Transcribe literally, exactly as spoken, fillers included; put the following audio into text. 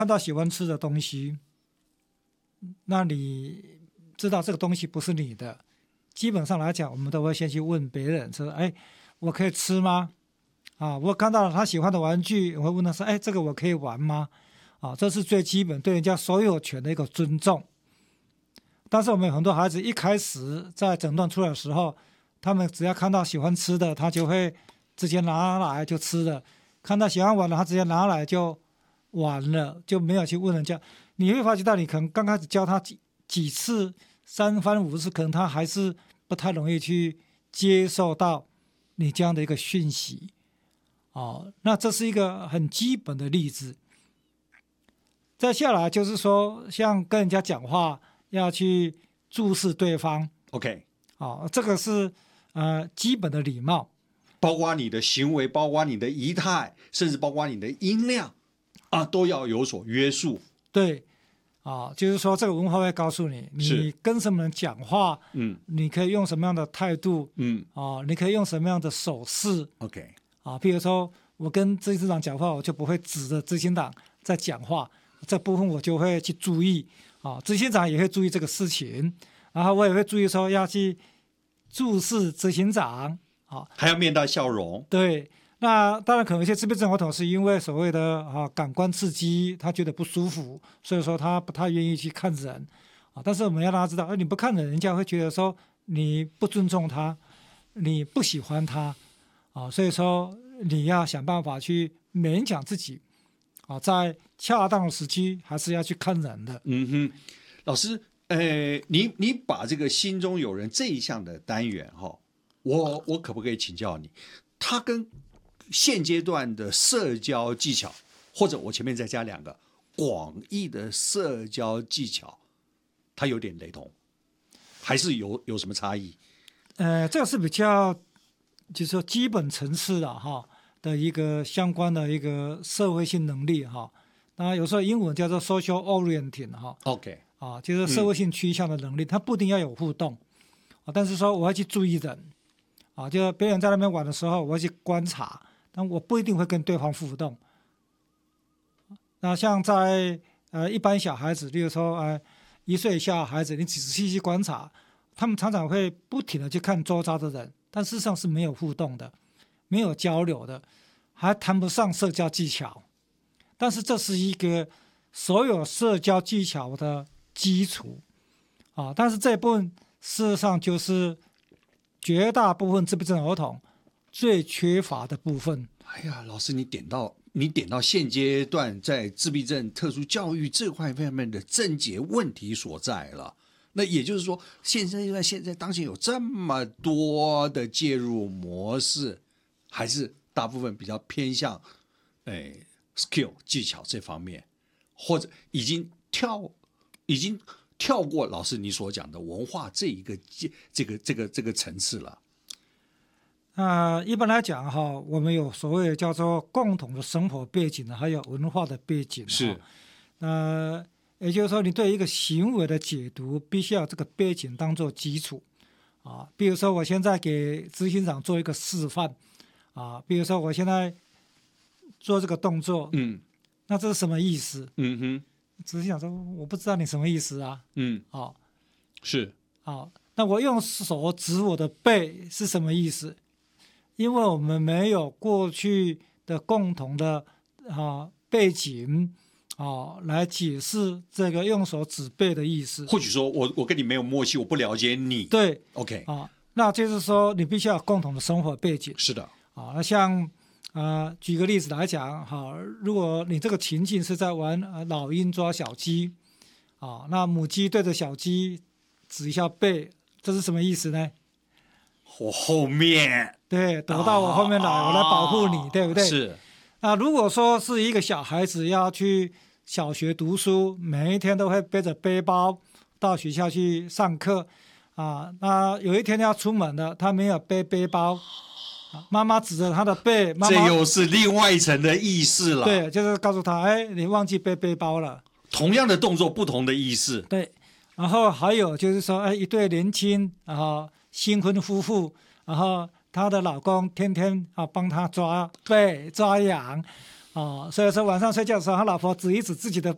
看到喜欢吃的东西，那你知道这个东西不是你的，基本上来讲，我们都会先去问别人说：“哎，我可以吃吗？”啊，我看到了他喜欢的玩具，我会问他说：“哎，这个我可以玩吗？”啊，这是最基本对人家所有权的一个尊重。但是我们有很多孩子一开始在诊断出来的时候，他们只要看到喜欢吃的，他就会直接拿来就吃了；看到喜欢玩的，他直接拿来就玩了，就没有去问人家。你会发觉到，你可能刚开始教他几几次，三番五次，可能他还是不太容易去接受到你这样的一个讯息。哦，那这是一个很基本的例子。再下来就是说，像跟人家讲话要去注视对方 ，OK， 哦，这个是呃基本的礼貌， 包括你的行为，包括你的仪态，甚至包括你的音量啊，都要有所约束。 对，啊，就是说这个文化会告诉你，你跟什么人讲话， 嗯， 你可以用什么样的态度， 嗯， 啊，你可以用什么样的手势 ，OK， 啊，比如说我跟执行长讲话，我就不会指着执行长在讲话，这部分我就会去注意啊，执行长也会注意这个事情，然后我也会注意说要去注视执行长，啊， 还要面带笑容。 对。那当然，可能有些自闭症儿童是因为所谓的啊感官刺激，他觉得不舒服，所以说他不太愿意去看人啊。但是我们要让他知道，哎，你不看人，人家会觉得说你不尊重他，你不喜欢他啊。所以说你要想办法去勉强自己啊，在恰当的时机还是要去看人的。 嗯哼，老师，呃，你你把这个心中有人这一项的单元哈，我我可不可以请教你，他跟现阶段的社交技巧，或者我前面再加两个广义的社交技巧，它有点雷同，还是有有什么差异？ 呃，这个是比较就是说基本层次的哈的一个相关的一个社会性能力哈。那有时候英文叫做 social orienting 哈 ，OK， 啊，就是社会性趋向的能力，嗯、它不一定要有互动啊，但是说我要去注意人啊，就别人在那边玩的时候，我要去观察。但我不一定会跟对方互动。那像在呃一般小孩子，例如说呃一岁以下的孩子，你仔细去观察，他们常常会不停的去看周遭的人，但事实上是没有互动的，没有交流的，还谈不上社交技巧。但是这是一个所有社交技巧的基础啊。但是这一部分事实上就是绝大部分自闭症儿童最缺乏的部分。 哎呀，老师，你点到你点到现阶段在自闭症特殊教育这块方面的症结问题所在了。那也就是说，现在现在当前有这么多的介入模式，还是大部分比较偏向哎 skill 技巧这方面，或者已经跳已经跳过老师你所讲的文化这一个这个这个这个层次了。 那、呃、一般来讲哈，我们有所谓的叫做共同的生活背景，还有文化的背景。 是， 呃，也就是说，你对一个行为的解读，必须要这个背景当做基础啊。比如说，我现在给执行长做一个示范啊，比如说我现在做这个动作， 嗯， 那这是什么意思？ 嗯哼， 执行长说我不知道你什么意思啊。 嗯， 哦， 是， 哦，那我用手指我的背是什么意思？因为我们没有过去的共同的啊背景啊来解释这个用手指背的意思。 或许说我我跟你没有默契，我不了解你。 对 ，OK 啊，那就是说你必须要有共同的生活背景。 是的， 啊，那像啊举个例子来讲，哈，如果你这个情境是在玩呃老鹰抓小鸡，啊，那母鸡对着小鸡指一下背，这是什么意思呢？ 我后面对，躲到我后面来，啊、我来保护你，对不对？ 是。 那如果说是一个小孩子要去小学读书，每一天都会背着背包到学校去上课，啊，那有一天要出门了，他没有背背包，啊、妈妈指着他的背，妈妈这又是另外一层的意思了。 对，就是告诉他，哎，你忘记背背包了。 同样的动作，不同的意思。 对，然后还有就是说，哎，一对年轻，然后新婚夫妇，然后她的老公天天啊帮她抓背抓痒，啊，所以说晚上睡觉的时候，他老婆指一指自己的